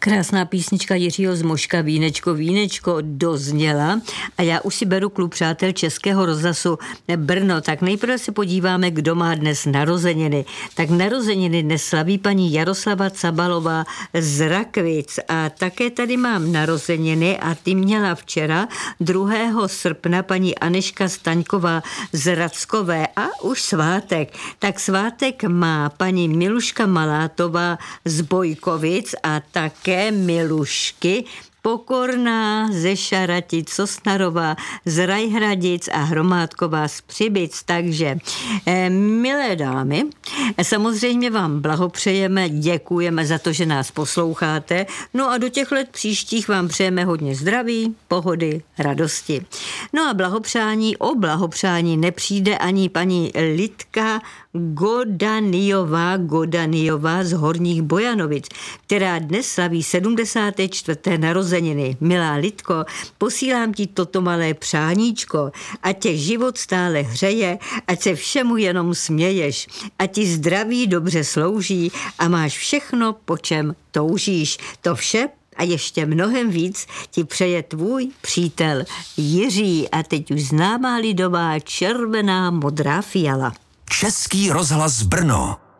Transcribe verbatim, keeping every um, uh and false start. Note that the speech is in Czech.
Krásná písnička Jiřího Zmoška Vínečko, vínečko dozněla a já už si beru klub přátel Českého rozhlasu Brno. Tak nejprve se podíváme, kdo má dnes narozeniny. Tak narozeniny dnes slaví paní Jaroslava Cabalová z Rakvic a také tady mám narozeniny a ty měla včera druhého srpna paní Aneška Staňková z Rackové a už svátek. Tak svátek má paní Miluška Malátová z Bojkovic a také Milušky Pokorná ze Šaratic, Sosnarová z Rajhradic a Hromádková z Přibic. Takže, eh, milé dámy, samozřejmě vám blahopřejeme, děkujeme za to, že nás posloucháte. No a do těch let příštích vám přejeme hodně zdraví, pohody, radosti. No a blahopřání, o blahopřání nepřijde ani paní Lidka Godaniová, Godaniová z Horních Bojanovic, která dnes slaví sedmdesáté čtvrté narozeniny. Milá Lidko, posílám ti toto malé přáníčko, ať tě život stále hřeje, ať se všemu jenom směješ, ať ti zdraví dobře slouží a máš všechno, po čem toužíš. To vše a ještě mnohem víc ti přeje tvůj přítel Jiří a teď už známá lidová červená modrá fiala. Český rozhlas Brno.